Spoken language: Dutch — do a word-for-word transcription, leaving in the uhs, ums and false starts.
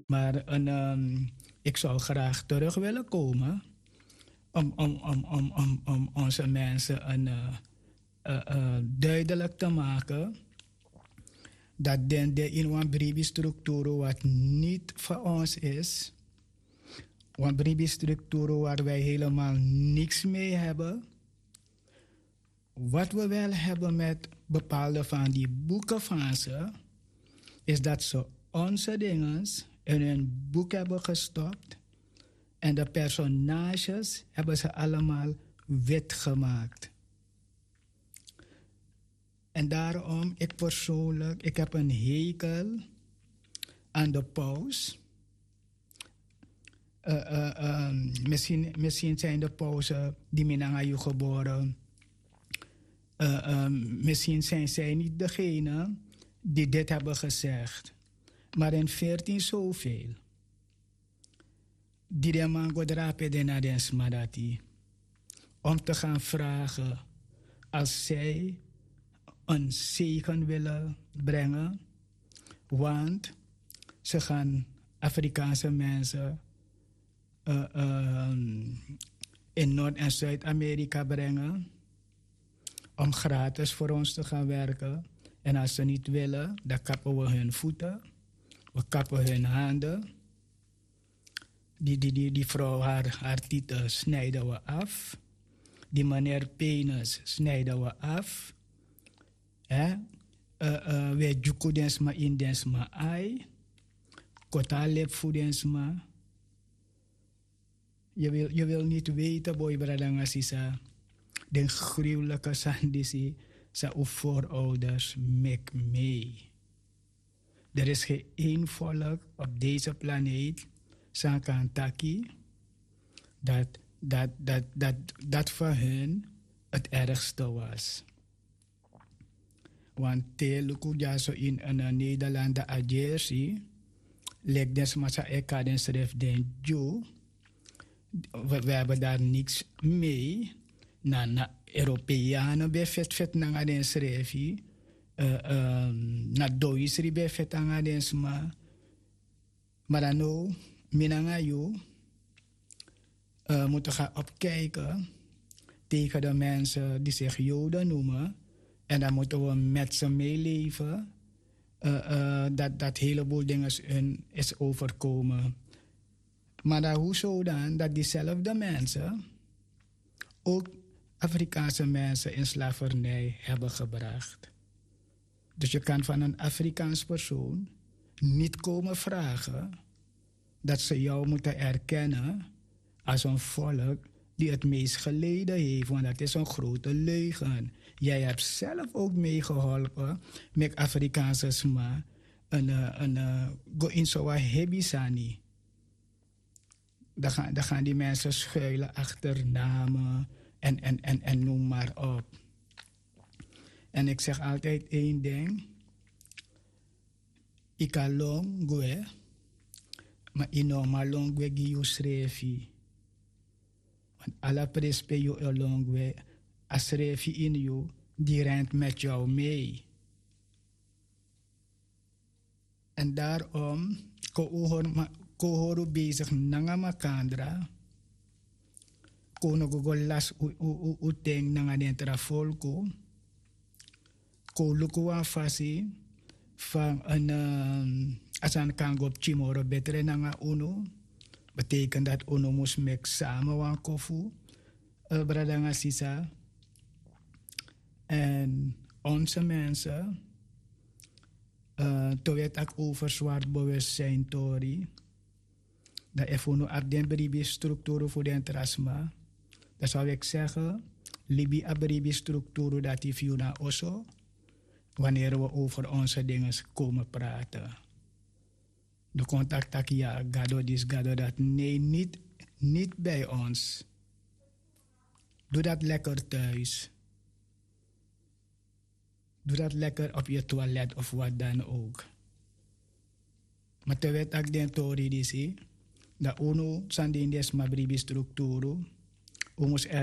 Maar een, um, ik zou graag terug willen komen om, om, om, om, om, om onze mensen een, uh, uh, uh, duidelijk te maken dat den de in een bribi-structuur wat niet voor ons is, een bribi-structuur waar wij helemaal niks mee hebben. Wat we wel hebben met bepaalde van die boeken van ze, is dat ze onze dingen in een boek hebben gestopt en de personages hebben ze allemaal wit gemaakt. En daarom, ik persoonlijk, ik heb een hekel aan de paus. Uh, uh, uh, misschien, misschien zijn de pausen die Minangayu geboren. Uh, uh, misschien zijn zij niet degene die dit hebben gezegd. Maar in veertien zoveel. Die de mango drape de nadens madati. Om te gaan vragen als zij een zegen willen brengen. Want ze gaan Afrikaanse mensen uh, uh, in Noord- en Zuid-Amerika brengen. Om gratis voor ons te gaan werken. En als ze niet willen, dan kappen we hun voeten. We kappen hun handen. Die, die, die, die vrouw, haar, haar titel snijden we af. Die meneer penis snijden we af. Eh? Uh, uh, we juku densma in densma ai. Kota lep voor densma. Je wil, je wil niet weten, boy bradanga sisa. De gruwelijke sandisi sa uw voorouders mek mee. Er is geen één volk op deze planeet, Sankantaki, dat, dat, dat, dat, dat voor hun het ergste was. Want teluku ja zo in een Nederlander agency, lek des massa ekaden schreef den Joe, we, we hebben daar niks mee. Na, na Europeanen bij vet vet na den schreefie. Uh, um, na doisri bij vet na den sma. Maar dan nou, minanga yo, uh, moeten gaan opkijken tegen de mensen die zich Joden noemen. En dan moeten we met ze meeleven. Uh, uh, dat dat heleboel dingen hun is overkomen. Maar dan hoezo dan dat diezelfde mensen ook Afrikaanse mensen in slavernij hebben gebracht. Dus je kan van een Afrikaans persoon niet komen vragen dat ze jou moeten erkennen als een volk die het meest geleden heeft, want dat is een grote leugen. Jij hebt zelf ook meegeholpen met Afrikaanse sma een een go in zo'n hebisani. Dan gaan, dan gaan die mensen schuilen achter namen en, en, en, en noem maar op. En ik zeg altijd één ding. Ik kan long gue, maar ino maar long gue giu schreefie. Want alle prespe je long gue, als schreefie in je, die rent met jou mee. En daarom, ko horu bezig nanga makandra, kono go las u u u teng nanga dentra volko, ko luku aan fasi van een um, asan kan go chimoro betere nanga uno, betekent dat uno moest mek samen wan kofu, uh, bradanga sisa. En onze mensen, uh, to weet ook over zwart bewustzijn tori, dat even nu op den bribi structuur voor den trasma. Dan zou ik zeggen, libi abribi structuur dat die fiuna osso, wanneer we over onze dingen komen praten. De contact dat ja, gado dis, gado dat. Nee, niet, niet bij ons. Doe dat lekker thuis. Doe dat lekker op je toilet of wat dan ook. Maar te weet ik den tori disi, dat uno sandindes mabribi structuur, umus